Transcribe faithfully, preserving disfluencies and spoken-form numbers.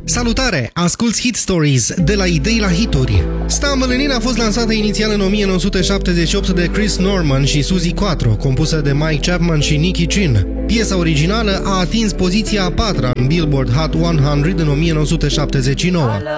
Salutare! Asculți Hit Stories, de la idei la hituri. Stumble In a fost lansată inițial în o mie nouă sute șaptezeci și opt de Chris Norman și Suzy Quatro, compusă de Mike Chapman și Nicky Chin. Piesa originală a atins poziția a patra în Billboard Hot o sută în o mie nouă sute șaptezeci și nouă.